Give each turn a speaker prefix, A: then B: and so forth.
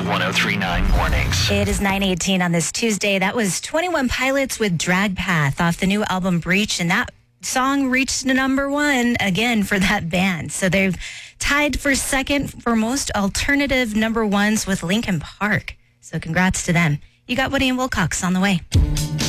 A: 1039 Mornings.
B: It is 9:18 on this Tuesday. That was 21 Pilots with Drag Path off the new album Breach, and that song reached number one again for that band. So they've tied for second for most alternative number ones with Linkin Park. So congrats to them. You got Woody and Wilcox on the way.